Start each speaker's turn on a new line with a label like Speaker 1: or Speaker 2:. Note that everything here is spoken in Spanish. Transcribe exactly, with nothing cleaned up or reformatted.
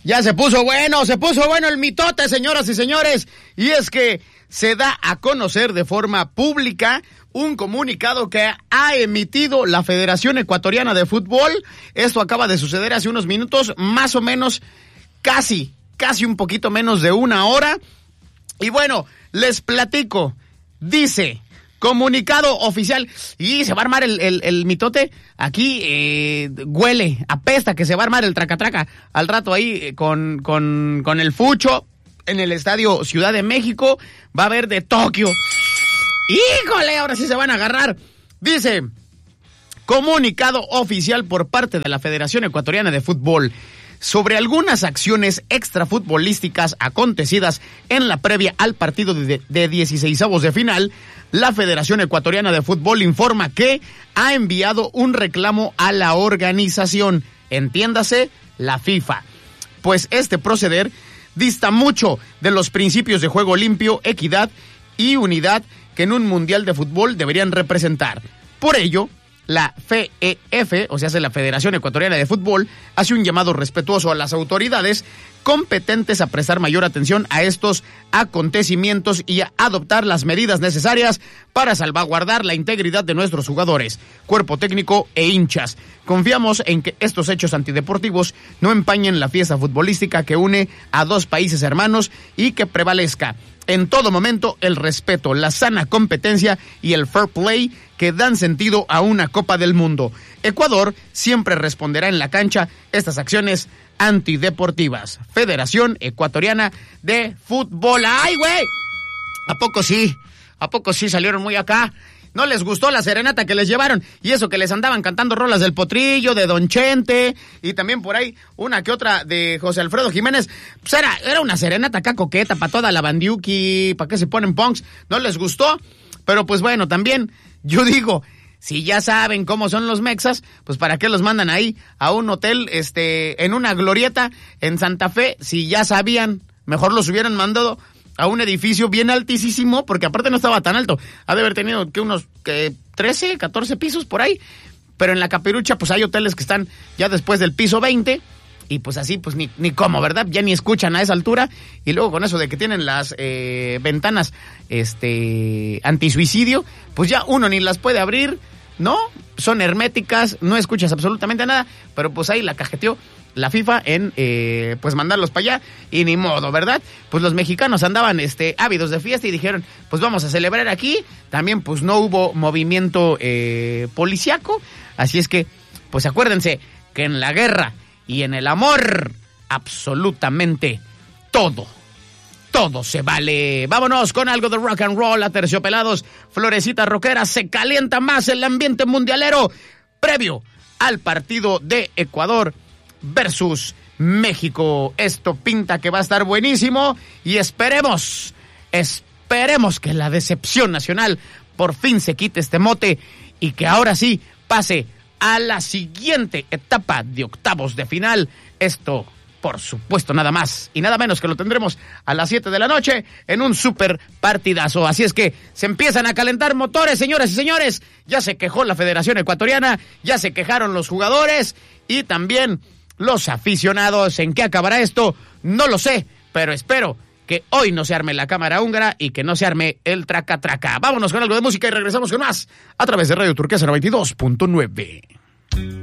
Speaker 1: Ya se puso bueno, se puso bueno el mitote, señoras y señores. Y es que se da a conocer de forma pública un comunicado que ha emitido la Federación Ecuatoriana de Fútbol. Esto acaba de suceder hace unos minutos, más o menos, casi, casi un poquito menos de una hora. Y bueno, les platico. Dice... Comunicado oficial. Y se va a armar el, el, el mitote. Aquí eh, huele, apesta que se va a armar el tracatraca al rato ahí eh, con, con, con el Fucho en el Estadio Ciudad de México. Va a haber de Tokio. ¡Híjole! Ahora sí se van a agarrar. Dice, comunicado oficial por parte de la Federación Ecuatoriana de Fútbol sobre algunas acciones extrafutbolísticas acontecidas en la previa al partido de, de dieciseisavos de final. La Federación Ecuatoriana de Fútbol informa que ha enviado un reclamo a la organización, entiéndase, la FIFA, pues este proceder dista mucho de los principios de juego limpio, equidad y unidad que en un mundial de fútbol deberían representar. Por ello, la F E F, o sea, la Federación Ecuatoriana de Fútbol, hace un llamado respetuoso a las autoridades competentes a prestar mayor atención a estos acontecimientos y a adoptar las medidas necesarias para salvaguardar la integridad de nuestros jugadores, cuerpo técnico e hinchas. Confiamos en que estos hechos antideportivos no empañen la fiesta futbolística que une a dos países hermanos y que prevalezca en todo momento el respeto, la sana competencia y el fair play que dan sentido a una Copa del Mundo. Ecuador siempre responderá en la cancha estas acciones antideportivas. Federación Ecuatoriana de Fútbol. ¡Ay, güey! ¿A poco sí? ¿A poco sí salieron muy acá? ¿No les gustó la serenata que les llevaron? Y eso que les andaban cantando rolas del Potrillo, de Don Chente, y también por ahí una que otra de José Alfredo Jiménez. Pues era, era una serenata acá coqueta para toda la bandiuki, para que se ponen punks. ¿No les gustó? Pero pues bueno, también yo digo, si ya saben cómo son los mexas, pues para qué los mandan ahí a un hotel, este, en una glorieta en Santa Fe, si ya sabían, mejor los hubieran mandado a un edificio bien altísimo, porque aparte no estaba tan alto. Ha de haber tenido que unos que trece, catorce pisos por ahí. Pero en la Capirucha, pues hay hoteles que están ya después del piso veinte. Y pues así, pues ni, ni cómo, ¿verdad? Ya ni escuchan a esa altura. Y luego con eso de que tienen las eh, ventanas este antisuicidio, pues ya uno ni las puede abrir, ¿no? Son herméticas, no escuchas absolutamente nada. Pero pues ahí la cajeteó la FIFA en, eh, pues, mandarlos para allá, y ni modo, ¿verdad? Pues los mexicanos andaban, este, ávidos de fiesta y dijeron, pues vamos a celebrar aquí. También, pues, no hubo movimiento eh, policiaco, así es que, pues, acuérdense que en la guerra y en el amor, absolutamente todo, todo se vale. Vámonos con algo de rock and roll, a Terciopelados, Florecita Rockera. Se calienta más el ambiente mundialero previo al partido de Ecuador versus México. Esto pinta que va a estar buenísimo y esperemos, esperemos que la decepción nacional por fin se quite este mote y que ahora sí pase a la siguiente etapa de octavos de final. Esto, por supuesto, nada más y nada menos que lo tendremos a las siete de la noche en un super partidazo. Así es que se empiezan a calentar motores, señoras y señores. Ya se quejó la Federación Ecuatoriana, ya se quejaron los jugadores y también los aficionados. ¿En qué acabará esto? No lo sé, pero espero que hoy no se arme la cámara húngara y que no se arme el traca traca. Vámonos con algo de música y regresamos con más a través de Radio Turquesa noventa y dos punto nueve.